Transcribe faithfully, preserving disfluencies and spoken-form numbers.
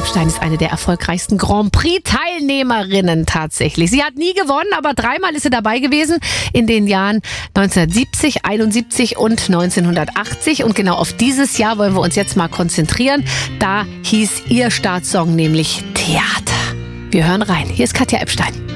Epstein ist eine der erfolgreichsten Grand Prix-Teilnehmerinnen tatsächlich. Sie hat nie gewonnen, aber dreimal ist sie dabei gewesen in den Jahren neunzehnhundertsiebzig, einundsiebzig und neunzehnhundertachtzig. Und genau auf dieses Jahr wollen wir uns jetzt mal konzentrieren. Da hieß ihr Startsong nämlich Theater. Wir hören rein. Hier ist Katja Epstein.